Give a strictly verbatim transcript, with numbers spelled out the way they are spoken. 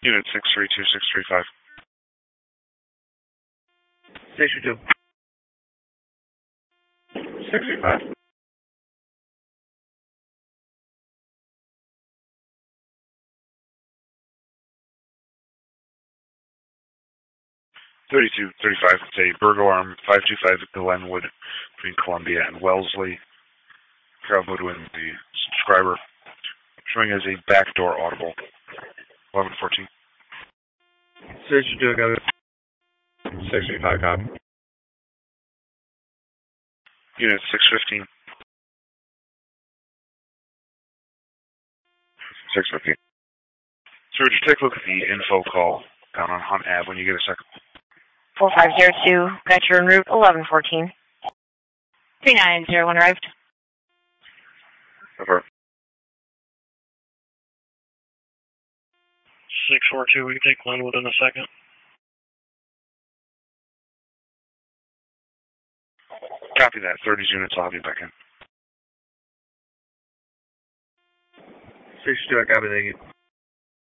Unit six three two six three five. six three two. six three five. thirty-two thirty-five. It's a burglar alarm five two five Glenwood between Columbia and Wellesley. Traveled in the subscriber. Showing as a backdoor audible. eleven fourteen. six three two, got it. six three five, copy. Unit six fifteen. six fifteen. So would you take a look at the info call down on Hunt Ave when you get a second? four five zero two, Metro en route eleven fourteen. three nine zero one arrived. Over. six four two, we can take one within a second. Copy that. thirty units, I'll have you back in. six two, I copy, thank you.